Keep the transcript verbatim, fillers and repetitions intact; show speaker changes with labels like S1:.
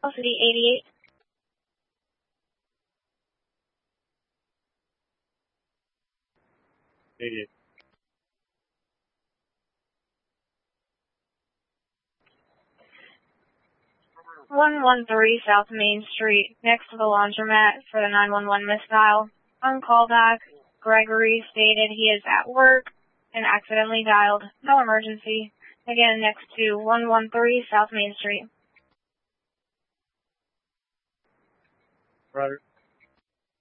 S1: City eighty-eight.
S2: eighty-eight.
S1: one one three South Main Street, next to the laundromat for the nine one one missed dial. On callback, Gregory stated he is at work and accidentally dialed. No emergency. Again, next to one one three South Main Street.
S2: Roger.